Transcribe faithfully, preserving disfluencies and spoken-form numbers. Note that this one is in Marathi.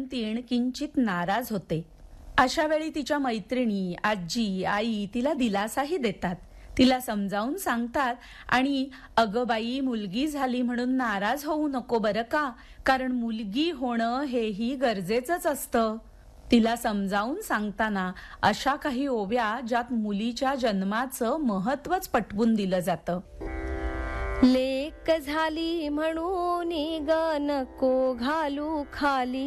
वाळवंतीण किंचित नाराज होते. अशा वेळी तिच्या मैत्रिणी, आजी, आई तिला दिलासाही देतात, तिला समजावून सांगतात आणि अगं बाई, मुलगी झाली म्हणून नाराज होऊ नको बरं का, कारण मुलगी होणं हेही गरजेचंच असतं. तिला समजावून सांगताना अशा काही ओव्या ज्यात मुलीच्या जन्माचं महत्वच पटवून दिलं जातं. लेक झाली म्हणून ग नको घालू खाली,